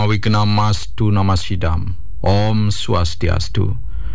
Wignamastu Namasidam. Om Swastiastu.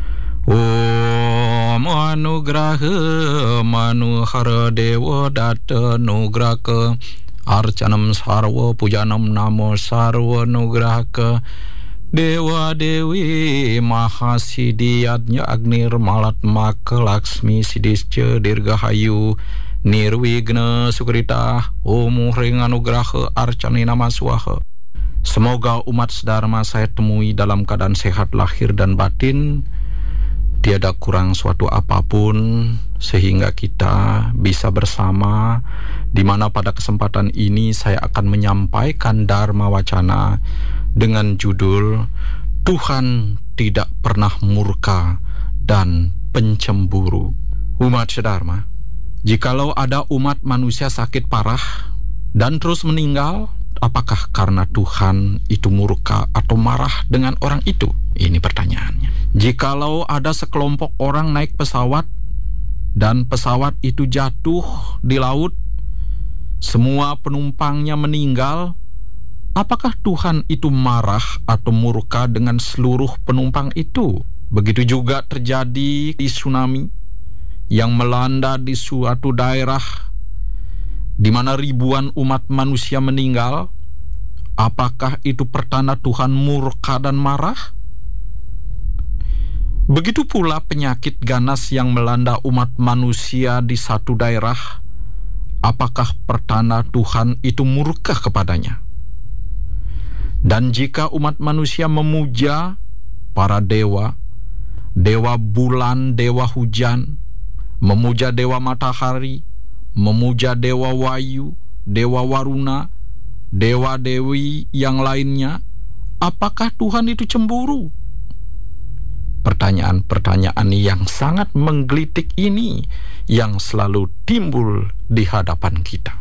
Om Anugraha Manuhara Dewa Data Nugraka Arcanam Sarwa Pujanam Namo Sarwa Nugraka Dewa Dewi Mahasiddhiyatnya Agnir Malat Maka Laksmi Siddhisca Dirgahayu Nirwigna Sukrita Om Ring Anugraha Arcani Nama Swaha. Semoga umat sedharma saya temui dalam keadaan sehat lahir dan batin, tiada kurang suatu apapun, sehingga kita bisa bersama, di mana pada kesempatan ini saya akan menyampaikan Dharma Wacana dengan judul Tuhan Tidak Pernah Murka dan Pencemburu. Umat sedharma, jikalau ada umat manusia sakit parah dan terus meninggal, apakah karena Tuhan itu murka atau marah dengan orang itu? Ini pertanyaannya. Jikalau ada sekelompok orang naik pesawat dan pesawat itu jatuh di laut, semua penumpangnya meninggal, apakah Tuhan itu marah atau murka dengan seluruh penumpang itu? Begitu juga terjadi di tsunami yang melanda di suatu daerah di mana ribuan umat manusia meninggal. Apakah itu pertanda Tuhan murka dan marah? Begitu pula penyakit ganas yang melanda umat manusia di satu daerah. Apakah pertanda Tuhan itu murka kepadanya? Dan jika umat manusia memuja para dewa, dewa bulan, dewa hujan, memuja dewa matahari, memuja dewa wayu, dewa waruna, dewa-dewi yang lainnya, apakah Tuhan itu cemburu? Pertanyaan-pertanyaan yang sangat menggelitik ini yang selalu timbul di hadapan kita.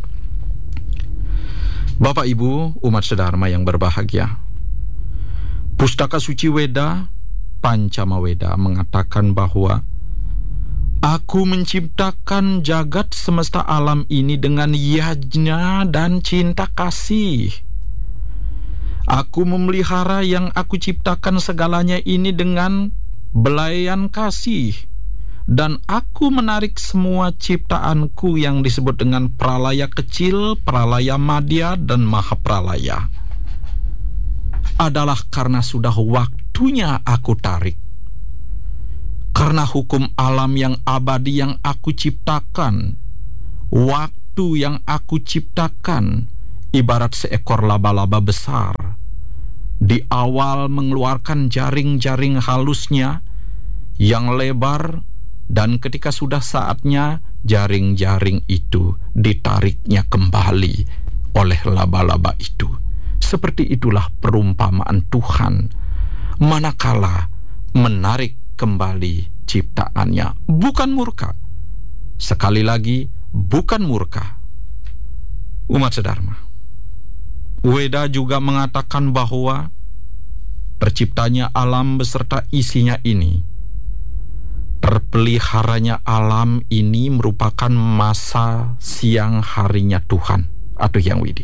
Bapak Ibu, umat sedharma yang berbahagia, Pustaka Suci Weda, Pancama Weda mengatakan bahwa Aku menciptakan jagat semesta alam ini dengan yajna dan cinta kasih. Aku memelihara yang aku ciptakan segalanya ini dengan belayan kasih. Dan aku menarik semua ciptaanku yang disebut dengan pralaya kecil, pralaya madya, dan mahapralaya. Adalah karena sudah waktunya aku tarik. Karena hukum alam yang abadi yang aku ciptakan, waktu yang aku ciptakan, ibarat seekor laba-laba besar. Di awal mengeluarkan jaring-jaring halusnya yang lebar, dan ketika sudah saatnya, jaring-jaring itu ditariknya kembali oleh laba-laba itu. Seperti itulah perumpamaan Tuhan, manakala menarik kembali ciptaannya, bukan murka. Sekali lagi, bukan murka. Umat sedharma, Weda juga mengatakan bahwa terciptanya alam beserta isinya ini, terpeliharanya alam ini merupakan masa siang harinya Tuhan atau Yang Widi.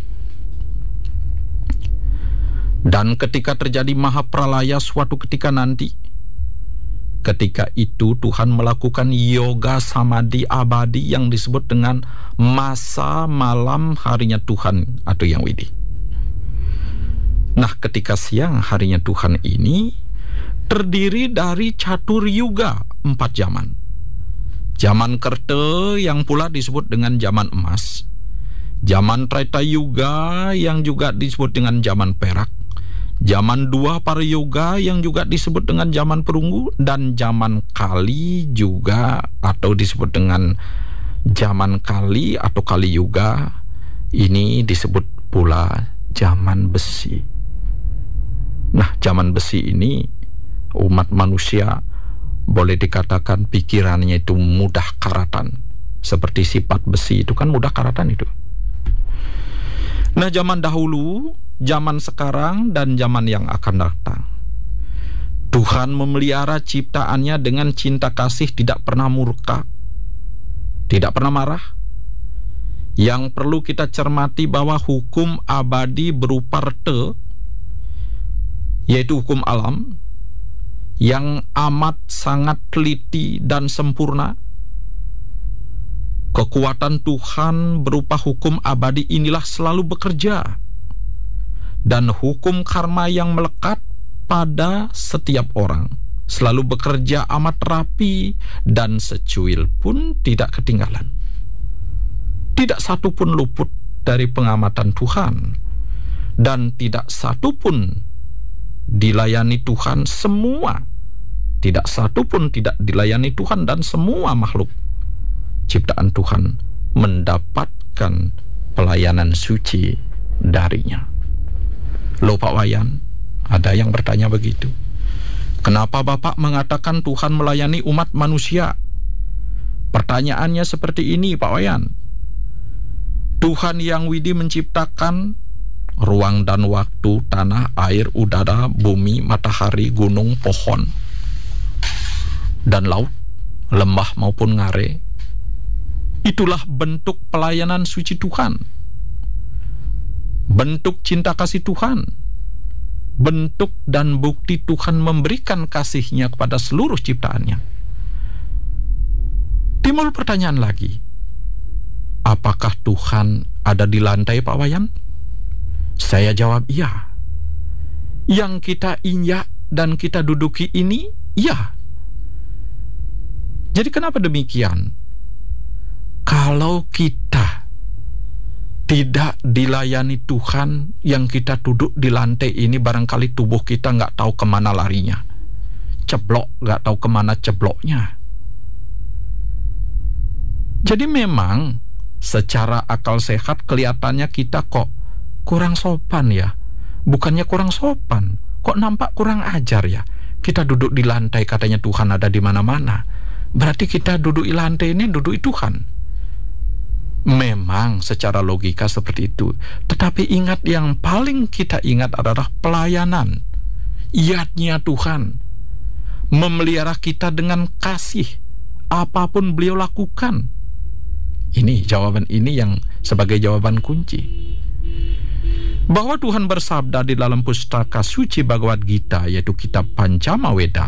Dan ketika terjadi mahapralaya suatu ketika nanti, ketika itu Tuhan melakukan yoga samadhi abadi yang disebut dengan masa malam harinya Tuhan atau Yang Widi. Nah, ketika siang harinya Tuhan ini terdiri dari catur yuga, 4 zaman. Zaman Kerta yang pula disebut dengan zaman emas, zaman Treta Yuga yang juga disebut dengan zaman perak, zaman Dua Paryoga yang juga disebut dengan zaman perunggu, dan zaman Kali juga atau disebut dengan zaman Kali atau Kali Yuga. Ini disebut pula zaman besi. Nah, zaman besi ini umat manusia boleh dikatakan pikirannya itu mudah karatan. Seperti sifat besi itu kan mudah karatan itu. Nah, zaman dahulu, zaman sekarang, dan zaman yang akan datang, Tuhan memelihara ciptaannya dengan cinta kasih, tidak pernah murka, tidak pernah marah. Yang perlu kita cermati bahwa hukum abadi berupa rete yaitu hukum alam yang amat sangat teliti dan sempurna. Kekuatan Tuhan berupa hukum abadi inilah selalu bekerja, dan hukum karma yang melekat pada setiap orang selalu bekerja amat rapi dan secuil pun tidak ketinggalan. Tidak satu pun luput dari pengamatan Tuhan, dan tidak satu pun dilayani Tuhan. Semua, tidak satu pun tidak dilayani Tuhan, dan semua makhluk ciptaan Tuhan mendapatkan pelayanan suci darinya. Loh Pak Wayan, ada yang bertanya begitu. Kenapa Bapak mengatakan Tuhan melayani umat manusia? Pertanyaannya seperti ini Pak Wayan. Tuhan yang widi menciptakan ruang dan waktu, tanah, air, udara, bumi, matahari, gunung, pohon, dan laut, lembah maupun ngare. Itulah bentuk pelayanan suci Tuhan, bentuk cinta kasih Tuhan, bentuk dan bukti Tuhan memberikan kasih-Nya kepada seluruh ciptaannya. Timbul pertanyaan lagi, apakah Tuhan ada di lantai Pak Wayan? Saya jawab iya. Yang kita injak dan kita duduki ini, iya. Jadi kenapa demikian? Kalau kita tidak dilayani Tuhan, yang kita duduk di lantai ini, barangkali tubuh kita nggak tahu kemana larinya, ceblok nggak tahu kemana cebloknya. Jadi memang secara akal sehat kelihatannya kita kok kurang sopan ya. Bukannya kurang sopan, kok nampak kurang ajar ya. Kita duduk di lantai, katanya Tuhan ada di mana-mana. Berarti kita duduk di lantai ini duduk di Tuhan. Memang secara logika seperti itu. Tetapi ingat, yang paling kita ingat adalah pelayanan yadnya Tuhan, memelihara kita dengan kasih apapun beliau lakukan. Ini jawaban ini yang sebagai jawaban kunci. Bahwa Tuhan bersabda di dalam pustaka suci Bhagavad Gita, yaitu kitab Pancama Weda,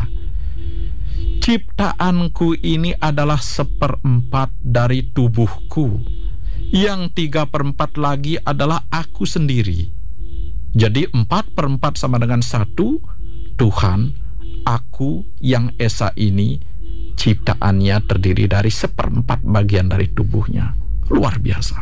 ciptaanku ini adalah 1/4 dari tubuhku, yang 3/4 lagi adalah aku sendiri. Jadi 4/4 sama dengan 1. Tuhan, aku yang esa ini, ciptaannya terdiri dari 1/4 bagian dari tubuhnya. Luar biasa.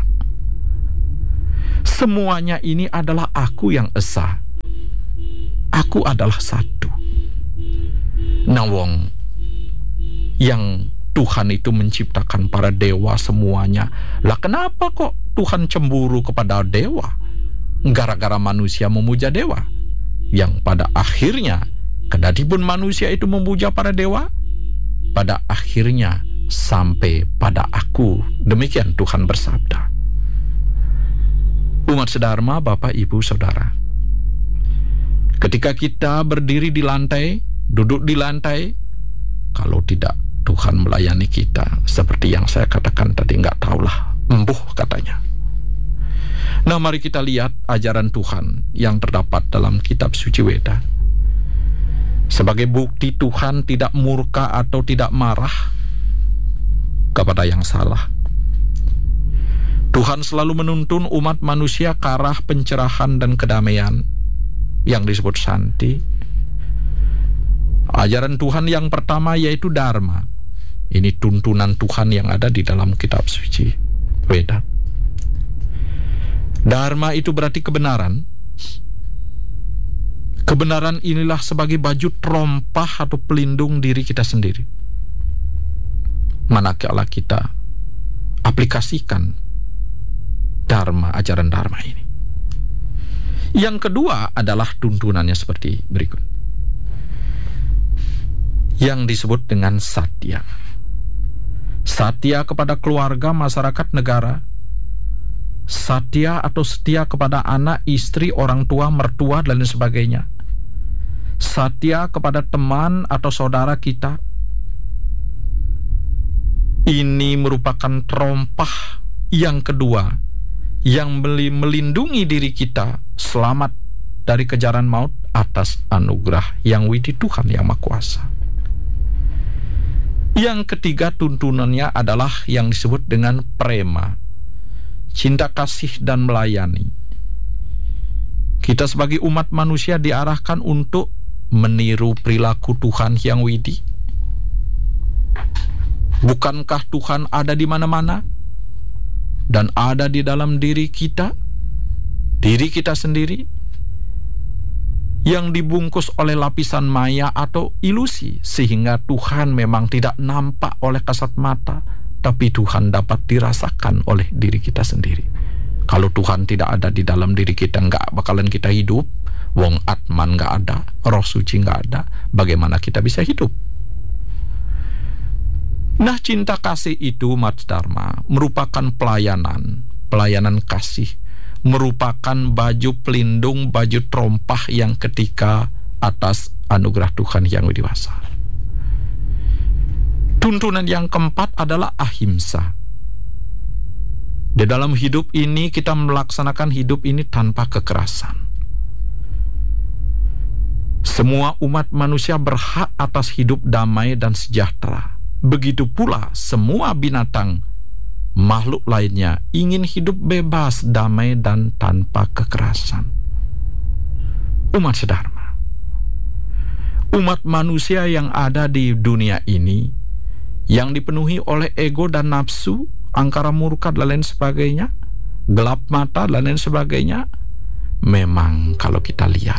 Semuanya ini adalah aku yang esa. Aku adalah satu. Nah wong, yang Tuhan itu menciptakan para dewa semuanya. Lah kenapa kok Tuhan cemburu kepada dewa? Gara-gara manusia memuja dewa. Yang pada akhirnya, kendati pun manusia itu memuja para dewa, pada akhirnya sampai pada aku. Demikian Tuhan bersabda. Umat sedharma, Bapak, Ibu, Saudara, ketika kita berdiri di lantai, duduk di lantai, kalau tidak Tuhan melayani kita, seperti yang saya katakan tadi, nggak tahulah, embuh katanya. Nah, mari kita lihat ajaran Tuhan yang terdapat dalam kitab suci Weda. Sebagai bukti Tuhan tidak murka atau tidak marah kepada yang salah. Tuhan selalu menuntun umat manusia ke arah pencerahan dan kedamaian yang disebut santi. Ajaran Tuhan yang pertama yaitu Dharma. Ini tuntunan Tuhan yang ada di dalam kitab suci Weda. Dharma itu berarti kebenaran. Kebenaran inilah sebagai baju terompah atau pelindung diri kita sendiri, manakala kita aplikasikan Dharma, ajaran Dharma ini. Yang kedua adalah tuntunannya seperti berikut, yang disebut dengan Satya. Satya kepada keluarga, masyarakat, negara. Satya atau setia kepada anak, istri, orang tua, mertua, dan lain sebagainya. Satya kepada teman atau saudara kita. Ini merupakan terompah yang kedua, yang melindungi diri kita selamat dari kejaran maut atas anugerah yang widi Tuhan Yang Maha Kuasa. Yang ketiga tuntunannya adalah yang disebut dengan prema, cinta kasih dan melayani. Kita sebagai umat manusia diarahkan untuk meniru perilaku Tuhan yang widi. Bukankah Tuhan ada di mana-mana dan ada di dalam diri kita sendiri, yang dibungkus oleh lapisan maya atau ilusi, sehingga Tuhan memang tidak nampak oleh kasat mata, tapi Tuhan dapat dirasakan oleh diri kita sendiri. Kalau Tuhan tidak ada di dalam diri kita, nggak bakalan kita hidup. Wong Atman nggak ada, Roh Suci nggak ada, bagaimana kita bisa hidup? Nah, cinta kasih itu, Mat Dharma, merupakan pelayanan kasih, merupakan baju pelindung, baju terompah yang ketika atas anugerah Tuhan yang widiwasa. Tuntunan yang keempat adalah ahimsa. Di dalam hidup ini kita melaksanakan hidup ini tanpa kekerasan. Semua umat manusia berhak atas hidup damai dan sejahtera. Begitu pula semua binatang, makhluk lainnya ingin hidup bebas, damai, dan tanpa kekerasan. Umat sedharma, umat manusia yang ada di dunia ini, yang dipenuhi oleh ego dan nafsu, angkara murka dan lain sebagainya, gelap mata dan lain sebagainya, memang kalau kita lihat,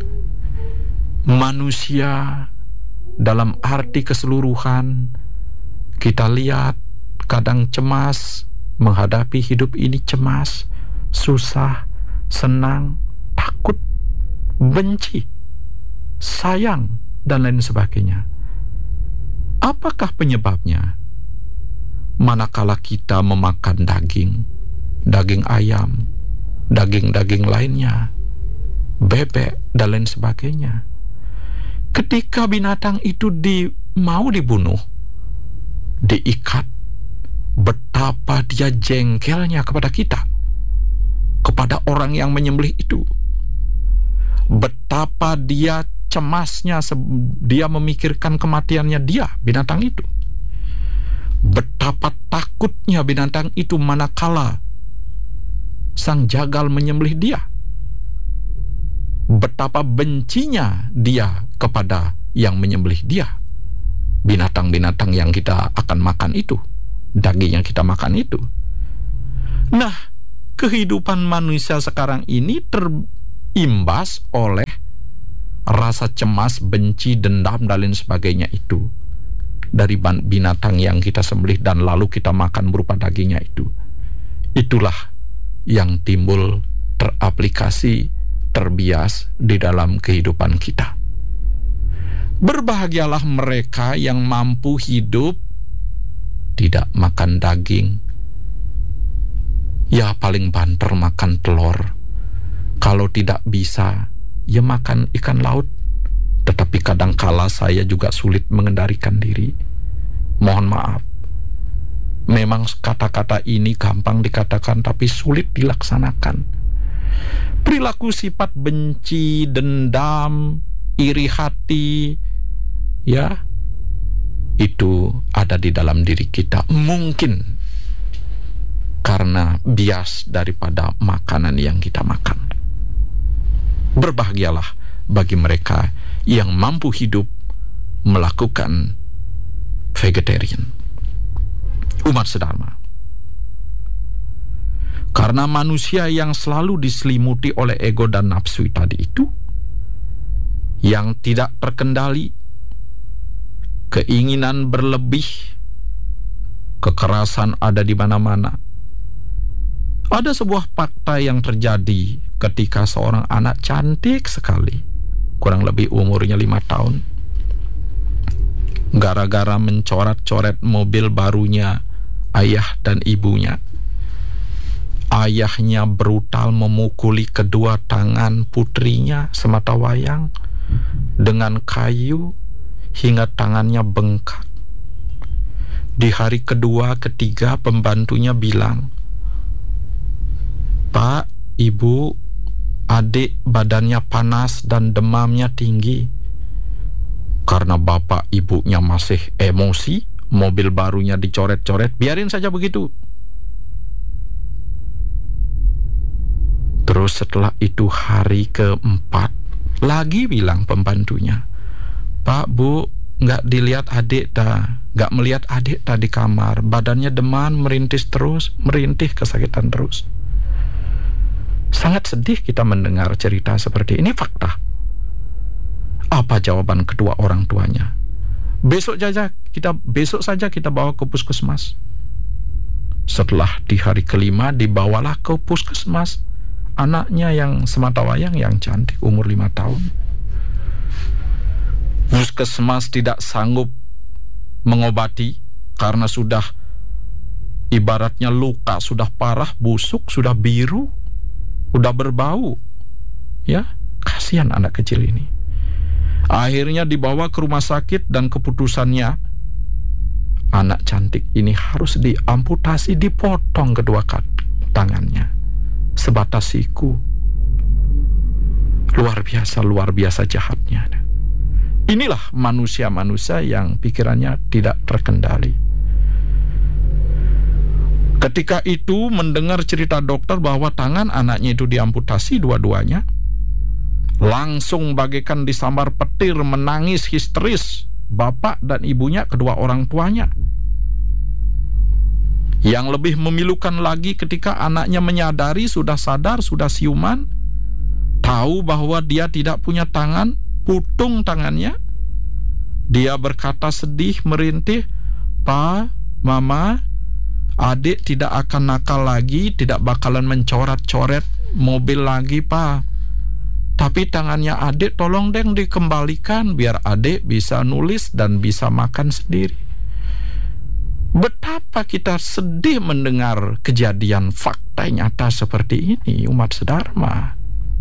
manusia dalam arti keseluruhan, kita lihat kadang cemas, menghadapi hidup ini cemas, susah, senang, takut, benci, sayang, dan lain sebagainya. Apakah penyebabnya? Manakala kita memakan daging ayam, daging lainnya, bebek, dan lain sebagainya. Ketika binatang itu mau dibunuh, diikat, betapa dia jengkelnya kepada kita, kepada orang yang menyembelih itu. Betapa dia cemasnya, dia memikirkan kematiannya dia, binatang itu. Betapa takutnya binatang itu manakala sang jagal menyembelih dia. Betapa bencinya dia kepada yang menyembelih dia. Binatang-binatang yang kita akan makan itu, daging yang kita makan itu. Nah, kehidupan manusia sekarang ini terimbas oleh rasa cemas, benci, dendam, dan lain sebagainya itu dari binatang yang kita sembelih dan lalu kita makan berupa dagingnya itu. Itulah yang timbul, teraplikasi, terbias di dalam kehidupan kita. Berbahagialah mereka yang mampu hidup tidak makan daging, ya paling banter makan telur. Kalau tidak bisa, ya makan ikan laut. Tetapi kadangkala saya juga sulit mengendalikan diri. Mohon maaf. Memang kata-kata ini gampang dikatakan tapi sulit dilaksanakan. Perilaku sifat benci, dendam, iri hati, ya, itu ada di dalam diri kita. Mungkin karena bias daripada makanan yang kita makan. Berbahagialah bagi mereka yang mampu hidup melakukan vegetarian. Umat sedharma, karena manusia yang selalu diselimuti oleh ego dan nafsu tadi itu, yang tidak terkendali, keinginan berlebih, kekerasan ada di mana-mana. Ada sebuah fakta yang terjadi ketika seorang anak cantik sekali, kurang lebih umurnya 5 tahun, gara-gara mencoret-coret mobil barunya ayah dan ibunya, ayahnya brutal memukuli kedua tangan putrinya semata wayang dengan kayu hingga tangannya bengkak. Di hari kedua, ketiga, pembantunya bilang, "Pak, Ibu, adik badannya panas dan demamnya tinggi. Karena bapak ibunya masih emosi, mobil barunya dicoret-coret, biarin saja begitu. Terus setelah itu hari keempat, lagi bilang pembantunya, Pak, Bu, nggak dilihat adik dah, nggak melihat adik dah di kamar, badannya demam, merintih kesakitan terus. Sangat sedih kita mendengar cerita seperti ini, fakta. Apa jawaban kedua orang tuanya? Besok saja kita bawa ke puskesmas. Setelah di hari kelima dibawalah ke puskesmas anaknya yang sematawayang yang cantik, umur 5 tahun. Puskesmas tidak sanggup mengobati karena sudah ibaratnya luka, sudah parah, busuk, sudah biru, sudah berbau. Ya, kasihan anak kecil ini. Akhirnya dibawa ke rumah sakit dan keputusannya anak cantik ini harus diamputasi, dipotong kedua tangannya. Sebatas siku. Luar biasa jahatnya. Inilah manusia-manusia yang pikirannya tidak terkendali. Ketika itu mendengar cerita dokter bahwa tangan anaknya itu diamputasi dua-duanya, langsung bagaikan disambar petir, menangis histeris bapak dan ibunya, kedua orang tuanya. Yang lebih memilukan lagi ketika anaknya menyadari, sudah sadar, sudah siuman, tahu bahwa dia tidak punya tangan, putung tangannya. Dia berkata sedih, merintih, "Pa, Mama, adik tidak akan nakal lagi, tidak bakalan mencoret-coret mobil lagi, Pa. Tapi tangannya adik tolong deng dikembalikan biar adik bisa nulis dan bisa makan sendiri." Betapa kita sedih mendengar kejadian fakta nyata seperti ini, umat sedharma.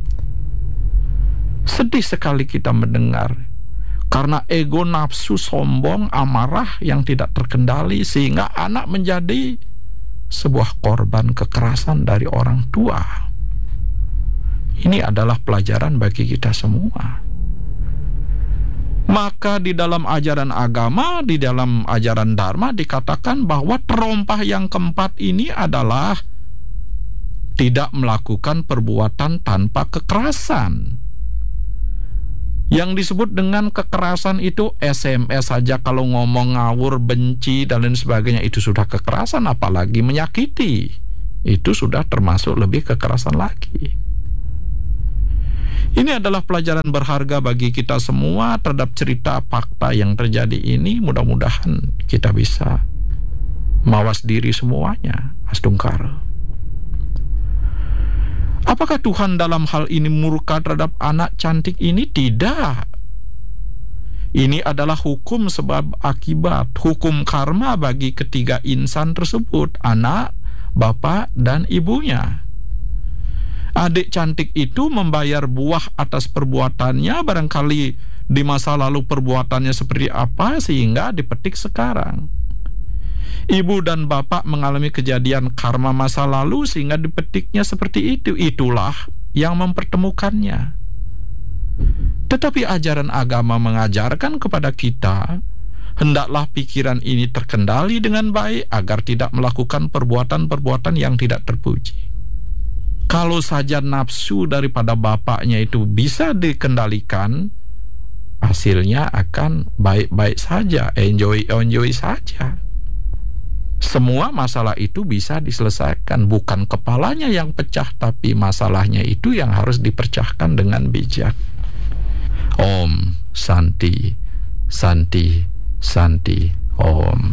Sedih sekali kita mendengar, karena ego, nafsu, sombong, amarah yang tidak terkendali, sehingga anak menjadi sebuah korban kekerasan dari orang tua. Ini adalah pelajaran bagi kita semua. Maka di dalam ajaran agama, di dalam ajaran dharma dikatakan bahwa terompah yang keempat ini adalah tidak melakukan perbuatan tanpa kekerasan. Yang disebut dengan kekerasan itu SMS saja, kalau ngomong ngawur, benci dan lain sebagainya itu sudah kekerasan, apalagi menyakiti. Itu sudah termasuk lebih kekerasan lagi. Ini adalah pelajaran berharga bagi kita semua terhadap cerita fakta yang terjadi ini. Mudah-mudahan kita bisa mawas diri semuanya. Astungkara. Apakah Tuhan dalam hal ini murka terhadap anak cantik ini? Tidak. Ini adalah hukum sebab akibat, hukum karma bagi ketiga insan tersebut, anak, bapak, dan ibunya. Adik cantik itu membayar buah atas perbuatannya, barangkali di masa lalu perbuatannya seperti apa sehingga dipetik sekarang. Ibu dan bapak mengalami kejadian karma masa lalu sehingga dipetiknya seperti itu. Itulah yang mempertemukannya. Tetapi ajaran agama mengajarkan kepada kita, hendaklah pikiran ini terkendali dengan baik agar tidak melakukan perbuatan-perbuatan yang tidak terpuji. Kalau saja nafsu daripada bapaknya itu bisa dikendalikan, hasilnya akan baik-baik saja, enjoy saja. Semua masalah itu bisa diselesaikan, bukan kepalanya yang pecah, tapi masalahnya itu yang harus dipecahkan dengan bijak. Om Santi, Santi, Santi, Om.